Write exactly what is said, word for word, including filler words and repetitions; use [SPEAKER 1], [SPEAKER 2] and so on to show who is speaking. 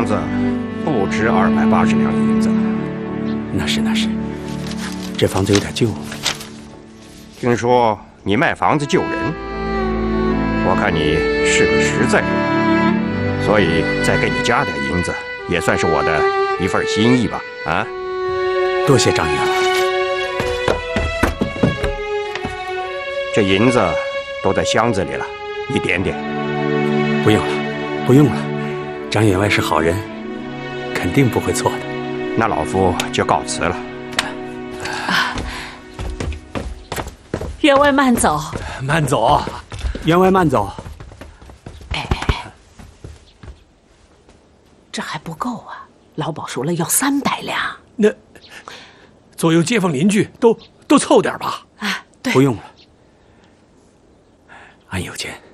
[SPEAKER 1] 房子不值二百八十两银子。
[SPEAKER 2] 那是那是，这房子有点旧。
[SPEAKER 1] 听说你卖房子救人，我看你是个实在人，所以再给你加点银子，也算是我的一份心意吧。啊，
[SPEAKER 2] 多谢张员外。
[SPEAKER 1] 这银子都在箱子里了，你点点。
[SPEAKER 2] 不用了，不用了，张员外是好人，肯定不会错的。
[SPEAKER 1] 那老夫就告辞了。
[SPEAKER 3] 啊，员外慢走，
[SPEAKER 2] 慢走，员外慢走。
[SPEAKER 3] 哎哎哎，这还不够啊！老鸨说了要三百两。
[SPEAKER 4] 那左右街坊邻居都都凑点吧。
[SPEAKER 3] 啊，对，
[SPEAKER 2] 不用了。安有间。